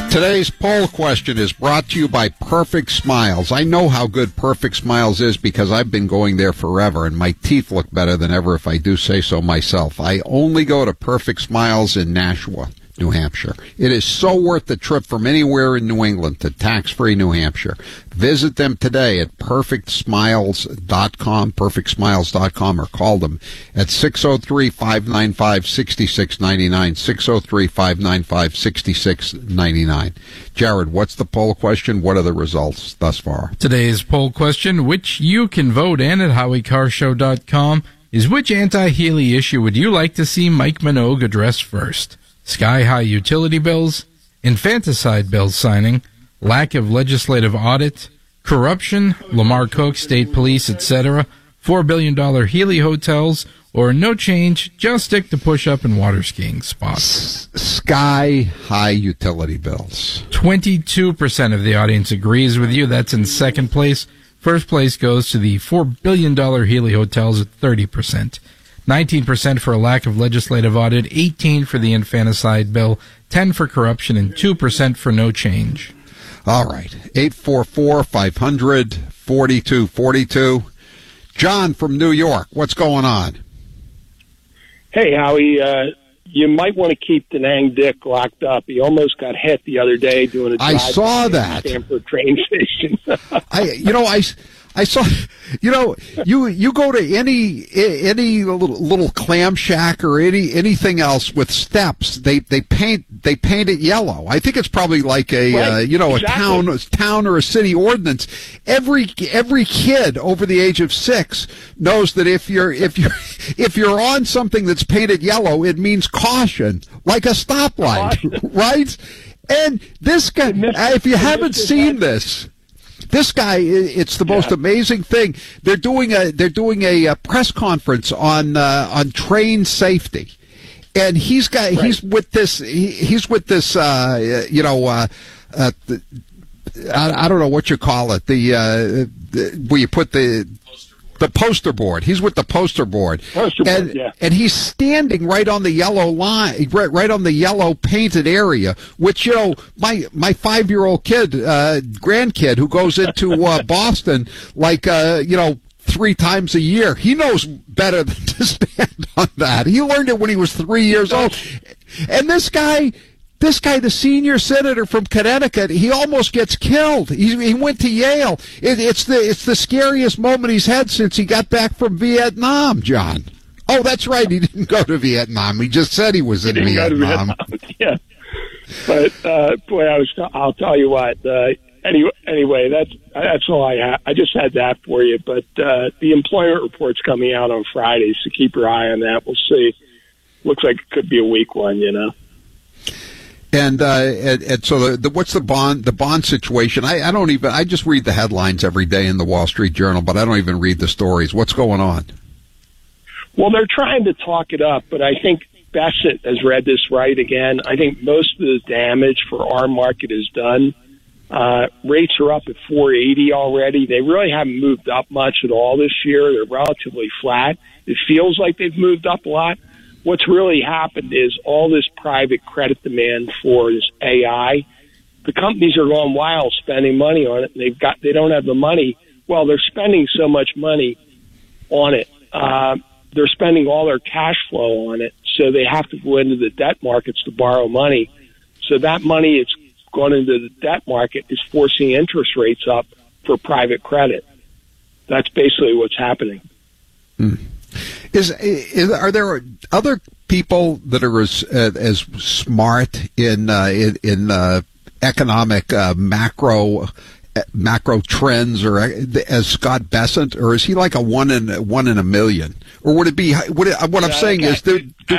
Today's poll question is brought to you by Perfect Smiles. I know how good Perfect Smiles is because I've been going there forever, and my teeth look better than ever if I do say so myself. I only go to Perfect Smiles in Nashua, New Hampshire. It is so worth the trip from anywhere in New England to tax-free New Hampshire. Visit them today at perfectsmiles.com, or call them at 603-595-6699, 603-595-6699. Jared, what's the poll question? What are the results thus far? Today's poll question, which you can vote in at HowieCarShow.com, is which anti-Healy issue would you like to see Mike Minogue address first? Sky-high utility bills, infanticide bill signing, lack of legislative audit, corruption, Lamar Coke, state police, etc., $4 billion Healy hotels, or no change, just stick to push-up and water skiing spots. Sky-high utility bills. 22% of the audience agrees with you. That's in second place. First place goes to the $4 billion Healy hotels at 30%. 19% for a lack of legislative audit, 18% for the infanticide bill, 10% for corruption, and 2% for no change. All right. 844-500-4242. John from New York, what's going on? Hey, Howie, you might want to keep Denang Dick locked up. He almost got hit the other day doing a drive. I saw that. Stanford train station. I saw, you go to any little clam shack or anything else with steps, they paint it yellow. I think it's probably like a town or a city ordinance. Every kid over the age of 6 knows that if you're on something that's painted yellow, it means caution, like a stoplight, right? And this guy, if you haven't seen this guy, it's the most amazing thing. They're doing a press conference on train safety, and he's with this I don't know what you call it, where you put the poster board. He's with the poster board. And he's standing right on the yellow line, right on the yellow painted area, which, my 5-year-old grandkid who goes into Boston, 3 times a year, he knows better than to stand on that. He learned it when he was 3 years old. And this guy, the senior senator from Connecticut, he almost gets killed. He went to Yale. It's the scariest moment he's had since he got back from Vietnam, John. Oh, that's right. He didn't go to Vietnam. He just said he was in Vietnam. Yeah. But, boy, I'll tell you what, anyway, that's all I have. I just had that for you. But, the employment report's coming out on Friday, so keep your eye on that. We'll see. Looks like it could be a weak one, And so what's the bond situation? I just read the headlines every day in the Wall Street Journal, but I don't even read the stories. What's going on? Well, they're trying to talk it up, but I think Bassett has read this right again. I think most of the damage for our market is done. Rates are up at 480 already. They really haven't moved up much at all this year. They're relatively flat. It feels like they've moved up a lot. What's really happened is all this private credit demand for this AI. The companies are going wild spending money on it. And they don't have the money. Well, they're spending so much money on it. They're spending all their cash flow on it. So they have to go into the debt markets to borrow money. So that money it's gone into the debt market is forcing interest rates up for private credit. That's basically what's happening. Are there other people that are as smart in economic macro trends, or as Scott Bessent, or is he like a one in a million? Or would it be? What I'm saying is, do